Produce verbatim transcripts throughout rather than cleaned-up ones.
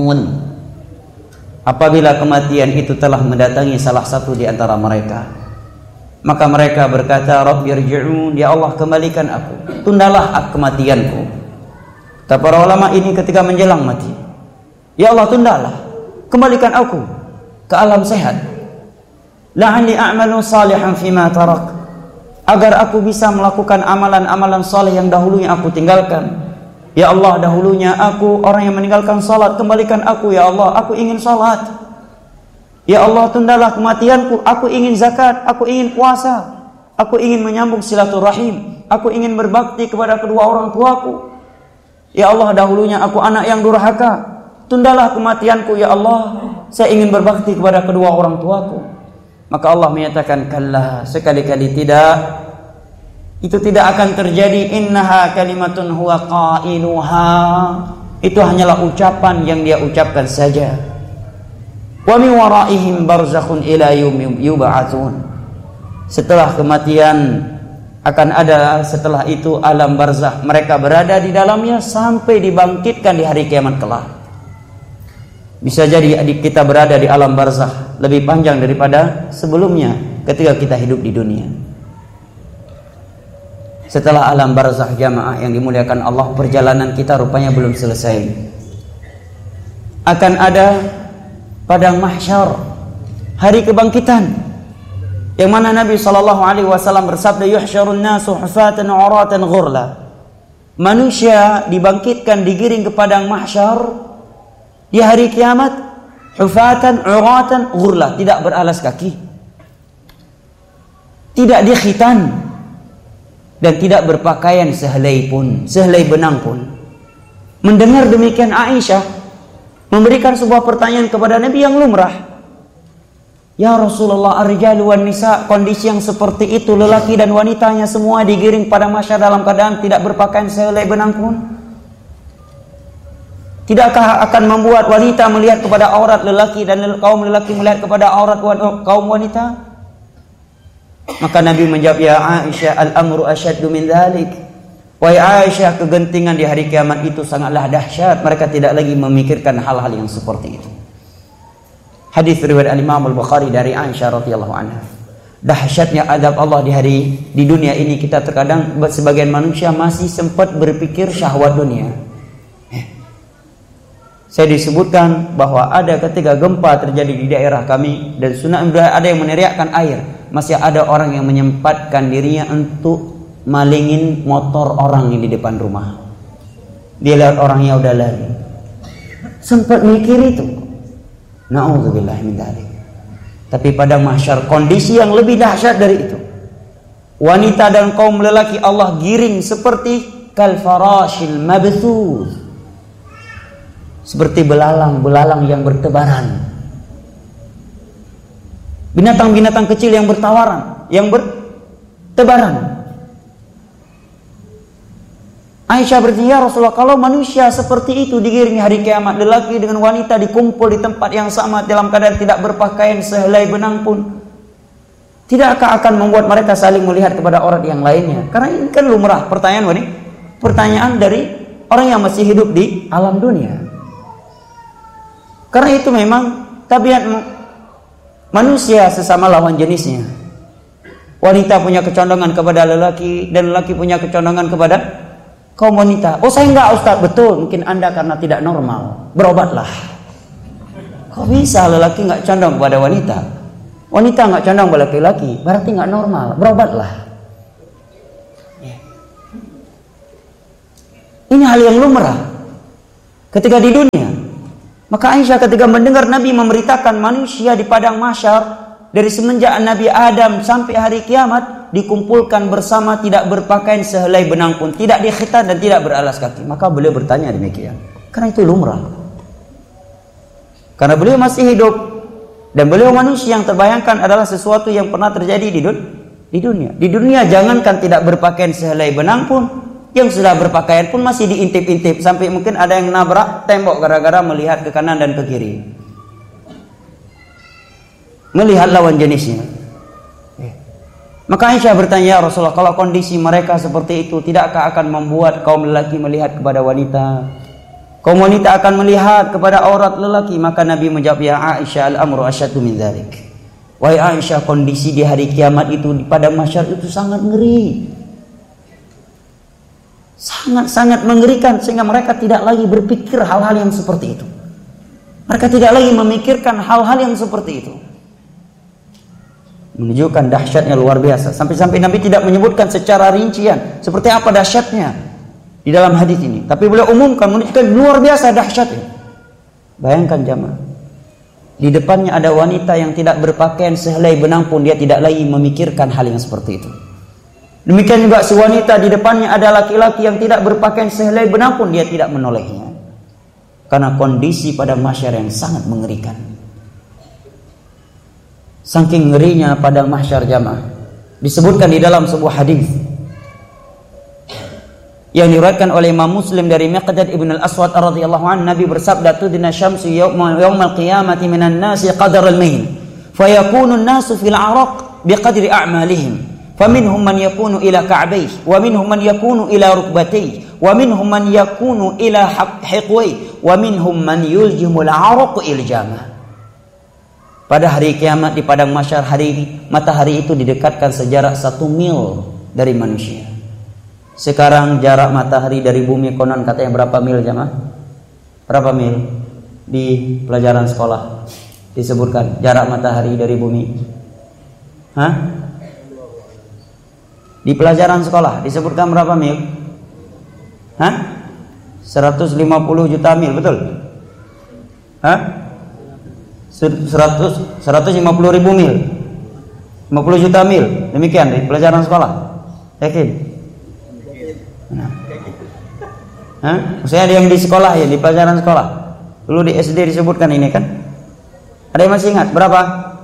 yarji'un. Apabila kematian itu telah mendatangi salah satu di antara mereka, maka mereka berkata, Rabbi irji'un, ya Allah kembalikan aku, tundalah kematianku. Kata para ulama ini ketika menjelang mati, ya Allah tundalah, kembalikan aku ke alam sehat. La'alli a'malu salihan fima tarak, agar aku bisa melakukan amalan-amalan saleh yang dahulunya aku tinggalkan. Ya Allah, dahulunya aku orang yang meninggalkan salat, kembalikan aku ya Allah, aku ingin salat. Ya Allah, tundalah kematianku, aku ingin zakat, aku ingin puasa, aku ingin menyambung silaturahim, aku ingin berbakti kepada kedua orang tuaku. Ya Allah, dahulunya aku anak yang durhaka, tundalah kematianku ya Allah, saya ingin berbakti kepada kedua orang tuaku. Maka Allah menyatakan, kalla, sekali-kali tidak. Itu tidak akan terjadi. Innaha kalimatun huwa qailuha, itu hanyalah ucapan yang dia ucapkan saja. Wa min waraihim barzakhun ila yaumi yub'atsun. Setelah kematian akan ada setelah itu alam barzakh, mereka berada di dalamnya sampai dibangkitkan di hari kiamat kelak. Bisa jadi kita berada di alam barzakh lebih panjang daripada sebelumnya ketika kita hidup di dunia. Setelah alam barzakh jamaah yang dimuliakan Allah, perjalanan kita rupanya belum selesai. Akan ada padang mahsyar, hari kebangkitan, yang mana Nabi sallallahu alaihi wasallam bersabda, yuhsyarun nasu hufatan uratan ghurla. Manusia dibangkitkan, digiring ke padang mahsyar di hari kiamat, hufatan uratan ghurla, tidak beralas kaki, tidak dikhitan, dan tidak berpakaian sehelai pun, sehelai benang pun. Mendengar demikian, Aisyah memberikan sebuah pertanyaan kepada Nabi yang lumrah. Ya Rasulullah, ar-rijalu wan nisa, kondisi yang seperti itu, lelaki dan wanitanya semua digiring pada mahsyar dalam keadaan tidak berpakaian sehelai benang pun, tidakkah akan membuat wanita melihat kepada aurat lelaki dan kaum lelaki melihat kepada aurat kaum wanita? Maka Nabi menjawab, ya Aisyah, al-amru asyaddu min dhalik. Wahai Aisyah, kegentingan di hari kiamat itu sangatlah dahsyat. Mereka tidak lagi memikirkan hal-hal yang seperti itu. Hadis riwayat Imam Al-Bukhari dari Aisyah radhiyallahu anha. Dahsyatnya azab Allah di hari di dunia ini, kita terkadang sebagian manusia masih sempat berpikir syahwat dunia. Saya disebutkan bahwa ada ketika gempa terjadi di daerah kami dan tsunami, ada yang meneriakkan air, masih ada orang yang menyempatkan dirinya untuk malingin motor orang yang di depan rumah. Dia lihat orangnya udah lari, sempat mikir itu. Na'udzubillah min dzalik. Tapi pada mahsyar kondisi yang lebih dahsyat dari itu. Wanita dan kaum lelaki Allah giring seperti kal farashil mabthuth, seperti belalang-belalang yang bertebaran, binatang-binatang kecil yang bertawaran, yang bertebaran. Aisyah bertanya, ya Rasulullah, kalau manusia seperti itu digiring hari kiamat, lelaki dengan wanita dikumpul di tempat yang sama dalam keadaan tidak berpakaian sehelai benang pun, tidakkah akan membuat mereka saling melihat kepada orang yang lainnya? Karena ini kan lumrah pertanyaan ini, pertanyaan dari orang yang masih hidup di alam dunia. Karena itu memang tabiat manusia sesama lawan jenisnya. Wanita punya kecondongan kepada lelaki dan lelaki punya kecondongan kepada kaum wanita. Oh, saya enggak Ustaz. Betul, mungkin Anda karena tidak normal. Berobatlah. Kok bisa lelaki enggak condong kepada wanita? Wanita enggak condong kepada laki-laki, berarti enggak normal. Berobatlah. Ini hal yang lumrah ketika di dunia. Maka Aisyah ketika mendengar Nabi memberitakan manusia di padang mahsyar dari semenjak Nabi Adam sampai hari kiamat dikumpulkan bersama, tidak berpakaian sehelai benang pun, tidak dikhitan dan tidak beralas kaki, maka beliau bertanya demikian. Karena itu lumrah. Karena beliau masih hidup dan beliau manusia, yang terbayangkan adalah sesuatu yang pernah terjadi di, dun- di dunia. Di dunia jangankan tidak berpakaian sehelai benang pun, yang sudah berpakaian pun masih diintip-intip, sampai mungkin ada yang nabrak tembok gara-gara melihat ke kanan dan ke kiri, melihat lawan jenisnya. Maka Aisyah bertanya, ya Rasulullah, kalau kondisi mereka seperti itu, tidakkah akan membuat kaum lelaki melihat kepada wanita, Kaum wanita akan melihat kepada aurat lelaki. Maka Nabi menjawab, ya Aisyah, al-amru asyaddu min dzalik. Wahai Aisyah, kondisi di hari kiamat itu di padang mahsyar itu sangat ngeri. Sangat-sangat mengerikan, sehingga mereka tidak lagi berpikir hal-hal yang seperti itu. Mereka tidak lagi memikirkan hal-hal yang seperti itu. Menunjukkan dahsyatnya luar biasa. Sampai-sampai Nabi tidak menyebutkan secara rincian seperti apa dahsyatnya di dalam hadis ini, tapi beliau umumkan, menunjukkan luar biasa dahsyatnya. Bayangkan jamaah, di depannya ada wanita yang tidak berpakaian sehelai benang pun dia tidak lagi memikirkan hal yang seperti itu. Demikian juga si wanita di depannya ada laki-laki yang tidak berpakaian sehelai benang pun dia tidak menolehnya. Karena kondisi pada mahsyar yang sangat mengerikan. Saking ngerinya padang mahsyar jamaah, disebutkan di dalam sebuah hadis yang diriwayatkan oleh Imam Muslim dari Miqdad ibn al-Aswad radhiyallahu anhu, Nabi bersabda, tudina syamsu yawmal qiyamati minan nasi qadar al-mail fayakunu an-nasu fil 'araq biqadri a'malihim faminhum man yakunu ila ka'bayhi wa minhum man yakunu ila rukbatayhi wa minhum man yakunu ila hiqwayhi wa minhum man yuljimul 'araq iljama. Pada hari kiamat di padang mahsyar hari ini, matahari itu didekatkan sejarak satu mil dari manusia. Sekarang jarak matahari dari bumi konon katanya berapa mil jamaah? Berapa mil? Di pelajaran sekolah disebutkan jarak matahari dari bumi. Hah? Di pelajaran sekolah disebutkan berapa mil? Hah? seratus lima puluh juta mil, betul? Hah? seratus, seratus lima puluh ribu mil, lima puluh juta mil, demikian di pelajaran sekolah. Yakin? Nah. Hah? Saya ada yang di sekolah ya, di pelajaran sekolah. Dulu di S D disebutkan ini kan. Ada yang masih ingat berapa?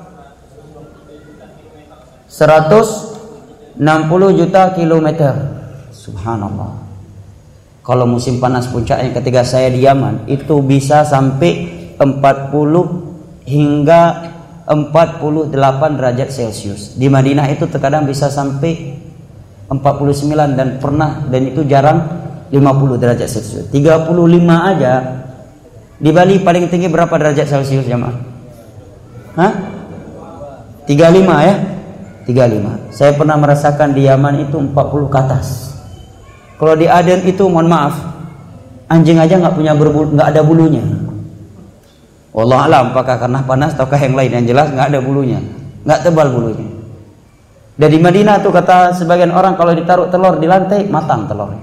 seratus enam puluh juta kilometer. Subhanallah. Kalau musim panas puncaknya ketika saya di Yaman itu bisa sampai empat puluh hingga empat puluh delapan derajat Celcius. Di Madinah itu terkadang bisa sampai empat puluh sembilan dan pernah, dan itu jarang, lima puluh derajat Celcius. tiga puluh lima aja. Di Bali paling tinggi berapa derajat Celcius jemaah? Hah? tiga puluh lima ya? tiga puluh lima. Saya pernah merasakan di Yaman itu empat puluh ke atas. Kalau di Aden itu mohon maaf, anjing aja nggak punya berbulu, nggak ada bulunya. Wallahu a'lam, apakah karena panas ataukah yang lain, yang jelas nggak ada bulunya, nggak tebal bulunya. Dari Madinah tuh kata sebagian orang kalau ditaruh telur di lantai matang telurnya.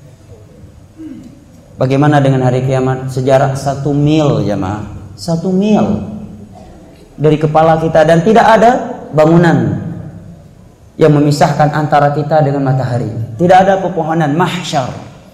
Bagaimana dengan hari kiamat? Sejarak satu mil jemaah, satu mil dari kepala kita, dan tidak ada bangunan yang memisahkan antara kita dengan matahari. Tidak ada pepohonan, mahsyar.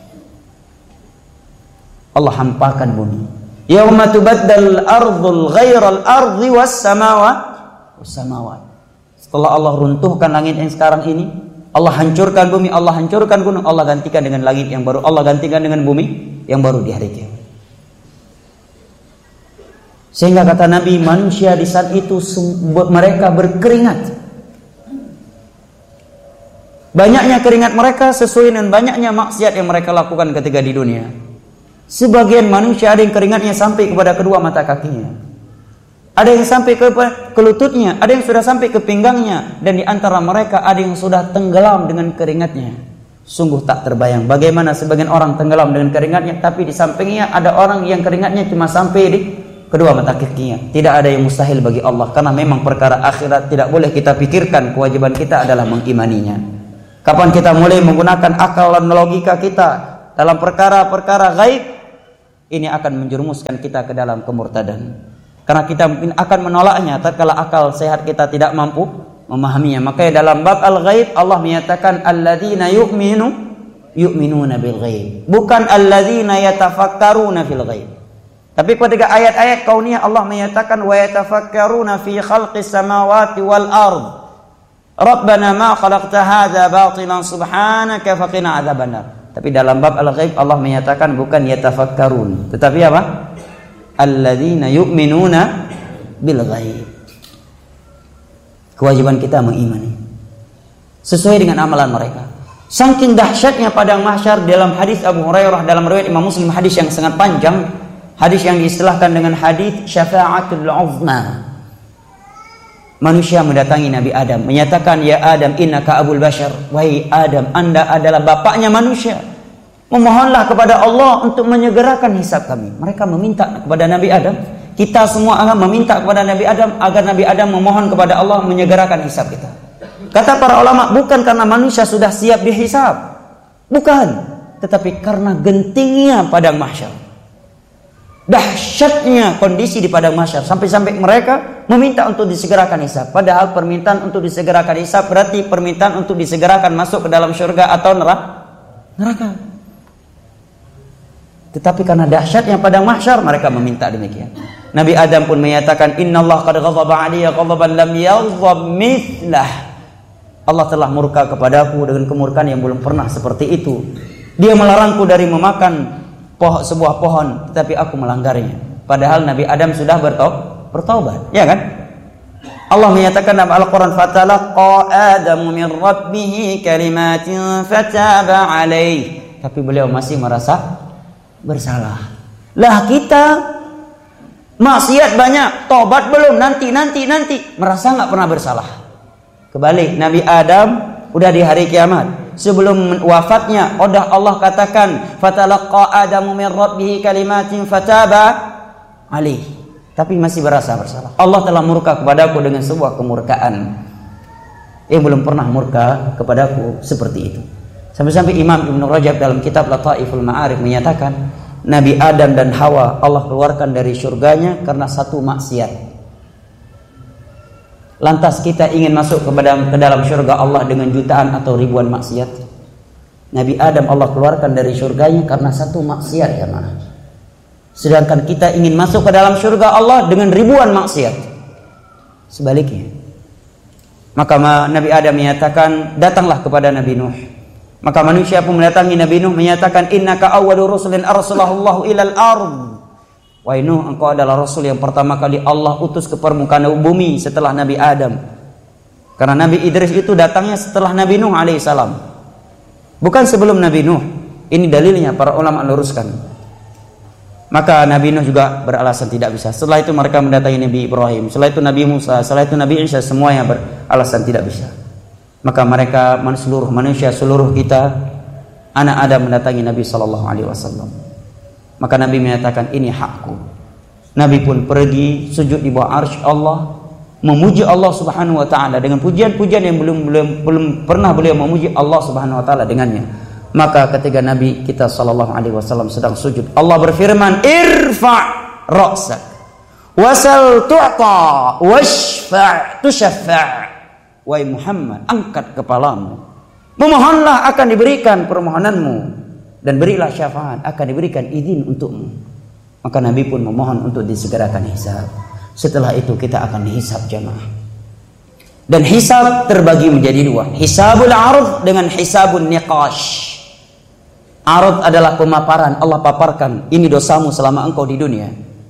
Allah hampakan bumi. Yauma tubaddal ardul ghairal ardi was samawat was samawat. Setelah Allah runtuhkan langit yang sekarang ini, Allah hancurkan bumi, Allah hancurkan gunung, Allah gantikan dengan langit yang baru, Allah gantikan dengan bumi yang baru di hari kiamat. Sehingga kata Nabi, manusia di saat itu mereka berkeringat. Banyaknya keringat mereka sesuai dengan banyaknya maksiat yang mereka lakukan ketika di dunia. Sebagian manusia ada yang keringatnya sampai kepada kedua mata kakinya, ada yang sampai ke, ke lututnya, ada yang sudah sampai ke pinggangnya, dan di antara mereka ada yang sudah tenggelam dengan keringatnya. Sungguh tak terbayang bagaimana sebagian orang tenggelam dengan keringatnya, tapi di sampingnya ada orang yang keringatnya cuma sampai di kedua mata kakinya. Tidak ada yang mustahil bagi Allah, karena memang perkara akhirat tidak boleh kita pikirkan. Kewajiban kita adalah mengimaninya. Kapan kita mulai menggunakan akal dan logika kita dalam perkara-perkara gaib, ini akan menjerumuskan kita ke dalam kemurtadan. Karena kita mungkin akan menolaknya tatkala akal sehat kita tidak mampu memahaminya. Makanya dalam bab al-ghaib Allah menyatakan alladzina yu'minu yu'minuna bil ghaib, bukan alladzina yatafakkaruna fil ghaib. Tapi ketika ayat-ayat kauniyah Allah menyatakan wa yatafakkaruna fi khalqis samawati wal ard. Rabbana ma khalaqta hadza batilan subhanaka faqina adzabannar. Tapi dalam bab al-ghaib Allah menyatakan bukan yatafakkarun, tetapi apa? Alladzina yu'minuna bil ghaib. Kewajiban kita mengimani sesuai dengan amalan mereka, Saking dahsyatnya padang mahsyar, dalam hadis Abu Hurairah dalam riwayat Imam Muslim, hadis yang sangat panjang, hadis yang diistilahkan dengan hadis syafa'atul uzma. Manusia mendatangi Nabi Adam, menyatakan, ya Adam innaka abul bashar, wahai Adam, Anda adalah bapaknya manusia. Memohonlah kepada Allah untuk menyegerakan hisab kami. Mereka meminta kepada Nabi Adam. Kita semua akan meminta kepada Nabi Adam agar Nabi Adam memohon kepada Allah menyegerakan hisab kita. Kata para ulama, bukan karena manusia sudah siap dihisab, bukan, tetapi karena gentingnya padang mahsyar, dahsyatnya kondisi di padang mahsyar, sampai-sampai mereka meminta untuk disegerakan hisab. Padahal permintaan untuk disegerakan hisab berarti permintaan untuk disegerakan masuk ke dalam surga atau neraka. Tetapi karena dahsyatnya padang mahsyar, mereka meminta demikian. Nabi Adam pun menyatakan, innallaha qad ghadaba 'alayya ghadaban lam yaghdab mithlah. Allah telah murka kepadaku dengan kemurkaan yang belum pernah seperti itu. Dia melarangku dari memakan poh- sebuah pohon, tetapi aku melanggarnya. Padahal Nabi Adam sudah bertau- bertaubat, ya kan? Allah menyatakan dalam Al-Quran, fatalaqa Adamu min rabbih kalimatin fataba alaih. Tapi beliau masih merasa bersalah. Lah kita maksiat banyak, tobat belum, nanti nanti nanti, merasa nggak pernah bersalah. Kebalik, Nabi Adam udah di hari kiamat, sebelum wafatnya udah Allah katakan fatalaqa Adamu min rabbih kalimatin fataba alaih, tapi masih berasa bersalah. Allah telah murka kepadaku dengan sebuah kemurkaan yang belum pernah murka kepadaku seperti itu. Sampai-sampai Imam Ibnu Rajab dalam kitab Lataiful Ma'arif menyatakan, Nabi Adam dan Hawa Allah keluarkan dari surganya karena satu maksiat. Lantas kita ingin masuk ke dalam, ke dalam surga Allah dengan jutaan atau ribuan maksiat. Nabi Adam Allah keluarkan dari surganya karena satu maksiat, ya mana? Sedangkan kita ingin masuk ke dalam surga Allah dengan ribuan maksiat. Sebaliknya. Maka Nabi Adam menyatakan, datanglah kepada Nabi Nuh. Maka manusia pun mendatangi Nabi Nuh menyatakan, innaka awwalu rusulin arsalallahu ilal ardh. Wahai Nuh, engkau adalah Rasul yang pertama kali Allah utus ke permukaan bumi setelah Nabi Adam. Karena Nabi Idris itu datangnya setelah Nabi Nuh alaihissalam, bukan sebelum Nabi Nuh. Ini dalilnya, para ulama luruskan. Maka Nabi Nuh juga beralasan tidak bisa. Setelah itu mereka mendatangi Nabi Ibrahim, setelah itu Nabi Musa, setelah itu Nabi Isa, semuanya beralasan tidak bisa. Maka mereka, seluruh manusia, seluruh kita, anak Adam mendatangi Nabi shallallahu alaihi wasallam. Maka Nabi menyatakan, ini hakku. Nabi pun pergi sujud di bawah arsy Allah, memuji Allah Subhanahu wa taala dengan pujian-pujian yang belum belum belum pernah beliau memuji Allah Subhanahu wa taala dengannya. Maka ketika Nabi kita sallallahu alaihi wasallam sedang sujud, Allah berfirman, irfa' ra'sak wasal tu'ta washfa' tushaffa'. Wahai Muhammad, angkat kepalamu, memohonlah akan diberikan permohonanmu, dan berilah syafaat, akan diberikan izin untukmu. Maka Nabi pun memohon untuk disegerakan hisab. Setelah itu kita akan dihisab jamaah. Dan hisab terbagi menjadi dua, hisabul ardh dengan hisabun niqash. Ardh adalah pemaparan, Allah paparkan, ini dosamu selama engkau di dunia.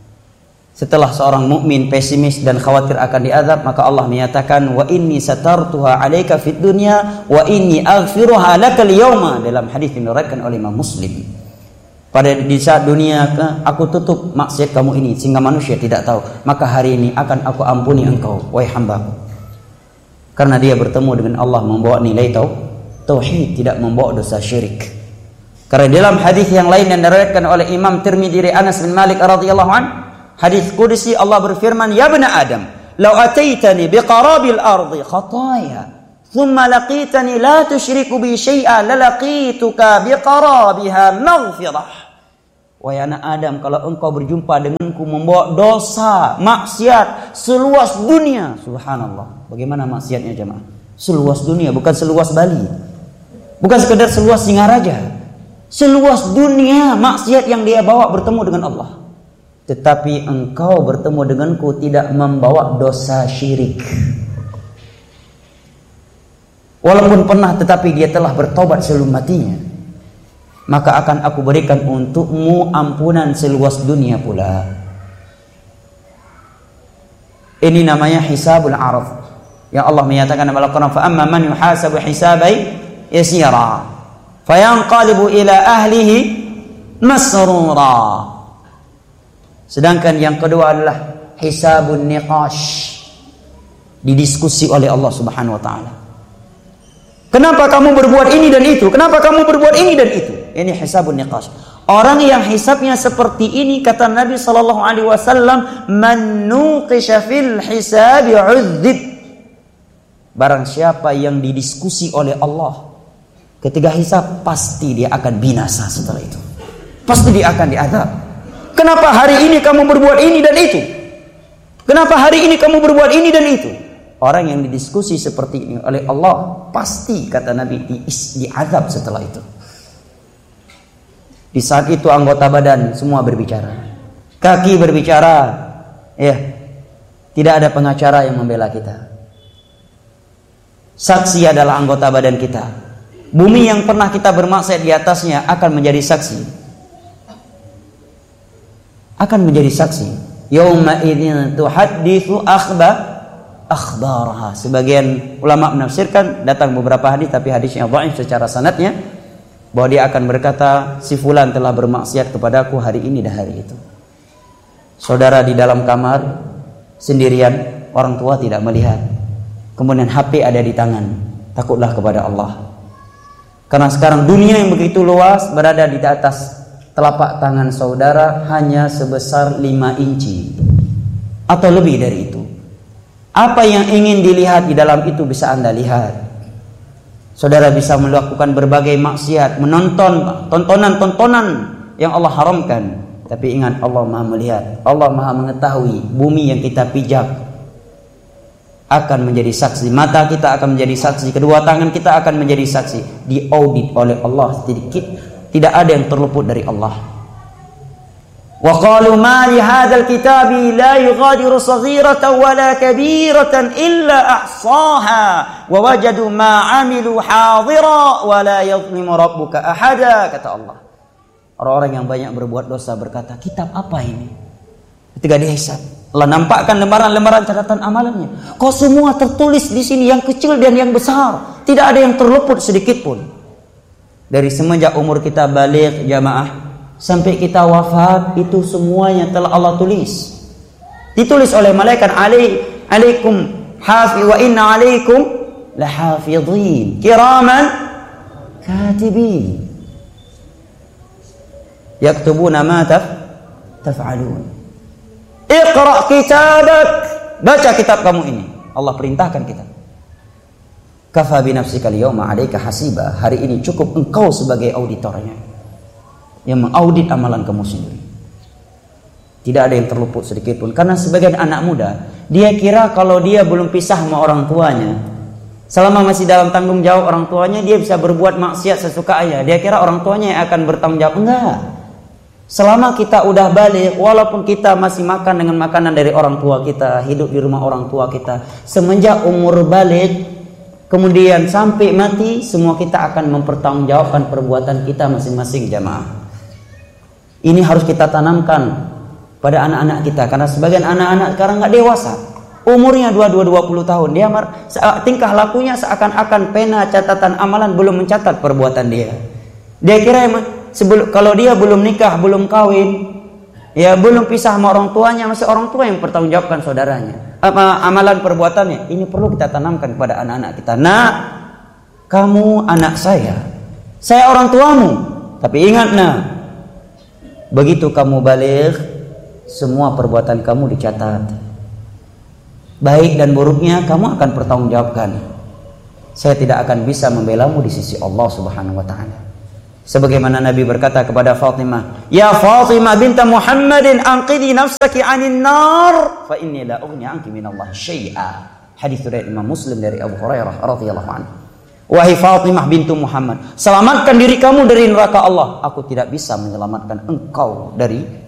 Setelah seorang mukmin pesimis dan khawatir akan diazab, maka Allah menyatakan, wa inni satartuha 'alaika fid dunya wa inni aghfiruha lakal yauma, dalam hadis yang diriwayatkan oleh Imam Muslim. Pada di saat dunia aku tutup maksiat kamu ini sehingga manusia tidak tahu, maka hari ini akan aku ampuni engkau wahai hambaku. Karena dia bertemu dengan Allah membawa nilai tauhid, tidak membawa dosa syirik. Karena dalam hadis yang lain yang diriwayatkan oleh Imam Tirmidzi dari Anas bin Malik radhiyallahu anhu, hadis qudsi, Allah berfirman, ya bani Adam, law ataitani biqarabil ardi khataya thumma laqitani la tusyriku bi syai'a lalaqituka biqarabiha maghfirah. Wahai anak Adam, kalau engkau berjumpa denganku membawa dosa, maksiat seluas dunia. Subhanallah, bagaimana maksiatnya jemaah? Seluas dunia, bukan seluas Bali, bukan sekedar seluas Singaraja, seluas dunia maksiat yang dia bawa bertemu dengan Allah. Tetapi engkau bertemu denganku tidak membawa dosa syirik. Walaupun pernah, tetapi dia telah bertobat sebelum matinya, maka akan aku berikan untukmu ampunan seluas dunia pula. Ini namanya hisabul ardh. Yang Allah menyatakan dalam Al-Quran, fa amma man yuhasabu hisabai yasira. fayanqalibu ila ahlihi masrura. Sedangkan yang kedua adalah hisabun niqash, didiskusi oleh Allah Subhanahu wa taala. Kenapa kamu berbuat ini dan itu? Kenapa kamu berbuat ini dan itu? Ini hisabun niqash. Orang yang hisabnya seperti ini, kata Nabi sallallahu alaihi wasallam, man nuqisha fil hisab yu'adzib. Barang siapa yang didiskusi oleh Allah ketika hisab, pasti dia akan binasa setelah itu. Pasti dia akan diazab. Kenapa hari ini kamu berbuat ini dan itu? Kenapa hari ini kamu berbuat ini dan itu? Orang yang didiskusi seperti ini oleh Allah, pasti kata Nabi di, diazab setelah itu. Di saat itu anggota badan semua berbicara, kaki berbicara, ya, tidak ada pengacara yang membela kita. Saksi adalah anggota badan kita. Bumi yang pernah kita bermaksiat di atasnya akan menjadi saksi. Akan menjadi saksi. Yauma idzin tuhadditsu akhba akhbaraha. Sebagian ulama menafsirkan, datang beberapa hadis tapi hadisnya dhaif secara sanadnya, bahwa dia akan berkata, si fulan telah bermaksiat kepadaku hari ini dan hari itu. Saudara di dalam kamar sendirian, orang tua tidak melihat, kemudian H P ada di tangan, takutlah kepada Allah. Karena sekarang dunia yang begitu luas berada di atas telapak tangan saudara hanya sebesar lima inci atau lebih dari itu. Apa yang ingin dilihat di dalam itu bisa Anda lihat. Saudara bisa melakukan berbagai maksiat, menonton tontonan-tontonan yang Allah haramkan. Tapi ingat, Allah Maha melihat, Allah Maha mengetahui. Bumi yang kita pijak akan menjadi saksi, mata kita akan menjadi saksi, kedua tangan kita akan menjadi saksi. Diaudit oleh Allah sedikit, tidak ada yang terluput dari Allah. Wa qalu ma li hadzal kitabi la yughadiru saghiratan wala kabiratan illa ahsaha wa wajadu ma 'amilu hadira wa la yadhlimu rabbuka ahada, kata Allah. Orang-orang yang banyak berbuat dosa berkata, kitab apa ini? Ketika dihisab, Allah nampakkan lembaran-lembaran catatan amalannya. Kok semua tertulis di sini, yang kecil dan yang besar, tidak ada yang terluput sedikit pun. Dari semenjak umur kita baligh jamaah sampai kita wafat, itu semuanya telah Allah tulis. Ditulis oleh malaikat, alaikum hafiz wa inna alaikum lahafidhin kiraman katibin yaktubuna ma taf'alun. Iqra kitabak, baca kitab kamu ini. Allah perintahkan kita. Kafa bi nafsika al-yawma 'alaika hasiba. Hari ini cukup engkau sebagai auditornya yang mengaudit amalan kamu sendiri. Tidak ada yang terluput sedikit pun. Karena sebagian anak muda, dia kira kalau dia belum pisah sama orang tuanya, selama masih dalam tanggung jawab orang tuanya, dia bisa berbuat maksiat sesukanya. Dia kira orang tuanya yang akan bertanggung jawab. Enggak. Selama kita udah balik, walaupun kita masih makan dengan makanan dari orang tua kita, hidup di rumah orang tua kita, semenjak umur balik kemudian sampai mati, semua kita akan mempertanggungjawabkan perbuatan kita masing-masing, jamaah. Ini harus kita tanamkan pada anak-anak kita, karena sebagian anak-anak sekarang nggak dewasa, umurnya dua puluh dua puluh tahun, dia tingkah lakunya seakan-akan pena catatan amalan belum mencatat perbuatan dia. Dia kira sebelum, kalau dia belum nikah, belum kawin, ya belum pisah sama orang tuanya, masih orang tua yang bertanggungjawabkan saudaranya apa amalan perbuatannya. Ini perlu kita tanamkan kepada anak-anak kita. Nah, kamu anak saya, saya orang tuamu, tapi ingat nah, begitu kamu balik, semua perbuatan kamu dicatat. Baik dan buruknya kamu akan pertanggungjawabkan. Saya tidak akan bisa membelamu di sisi Allah Subhanahu wa taala. Sebagaimana Nabi berkata kepada Fatimah, "Ya Fatimah binta Muhammadin, anqidhi nafsaki 'anil nar, fa inni la ughni 'anki minallahi syai'a." Hadis riwayat Imam Muslim dari Abu Hurairah radhiyallahu anhu. Wahai Fatimah bintu Muhammad, selamatkan diri kamu dari neraka Allah. Aku tidak bisa menyelamatkan engkau dari